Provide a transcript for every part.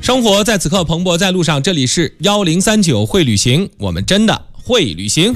生活在此刻蓬勃在路上，这里是1039会旅行，我们真的会旅行。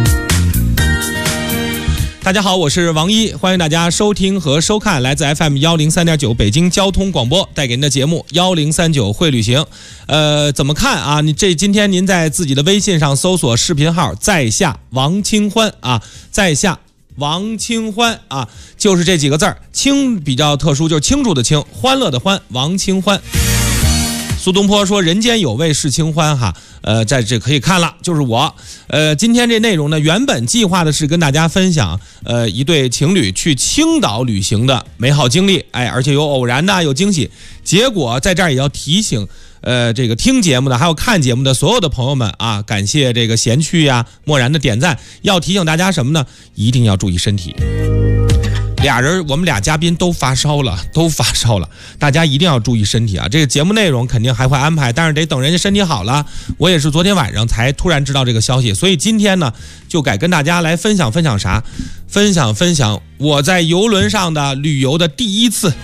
大家好，我是王一，欢迎大家收听和收看来自 FM 103.9北京交通广播带给您的节目1039会旅行。怎么看啊？今天您在自己的微信上搜索视频号在下王清欢啊，在下王清欢啊，就是这几个字儿，清比较特殊，就是清楚的清，欢乐的欢，王清欢。苏东坡说人间有味是清欢哈，在这可以看了，就是我。今天这内容呢，原本计划的是跟大家分享一对情侣去青岛旅行的美好经历，而且有偶然的，有惊喜。结果在这儿也要提醒这个听节目的还有看节目的所有的朋友们啊，感谢这个闲趣呀、漠然的点赞，要提醒大家什么呢？一定要注意身体。我们俩嘉宾都发烧了，大家一定要注意身体啊！这个节目内容肯定还会安排，但是得等人家身体好了。我也是昨天晚上才突然知道这个消息，所以今天呢，就该跟大家来分享啥？分享我在邮轮上的旅游的第一次，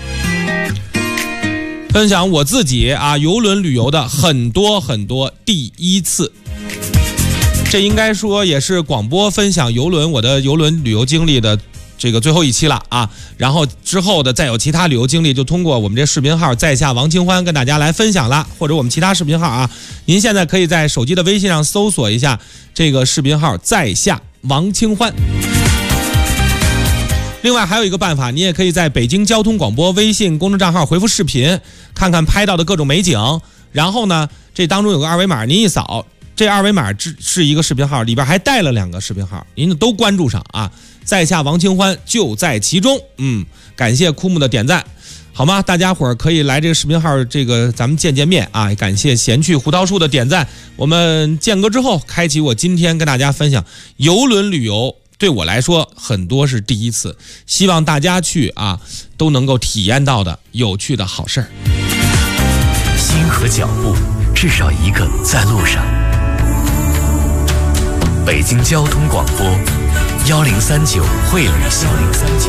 分享我自己啊邮轮旅游的很多第一次。这应该说也是广播分享我的邮轮旅游经历的这个最后一期了啊，然后之后的再有其他旅游经历，就通过我们这视频号在下王清欢跟大家来分享了，或者我们其他视频号啊，您现在可以在手机的微信上搜索一下这个视频号在下王清欢。另外还有一个办法，你也可以在北京交通广播微信公众账号回复视频，看看拍到的各种美景，然后呢，这当中有个二维码，您一扫，这二维码是一个视频号，里边还带了2个视频号，您都关注上啊。在下王清欢就在其中，感谢枯木的点赞，好吗？大家伙儿可以来这个视频号，这个咱们见面啊！感谢闲趣胡桃树的点赞，我们间隔之后开启我今天跟大家分享邮轮旅游，对我来说很多是第一次，希望大家去啊都能够体验到的有趣的好事儿。 心和脚步至少一个在路上。北京交通广播1039会旅行。